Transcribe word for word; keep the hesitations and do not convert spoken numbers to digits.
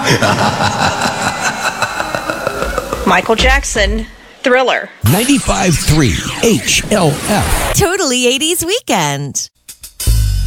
Michael Jackson, Thriller. ninety-five point three H L F. Totally eighties Weekend.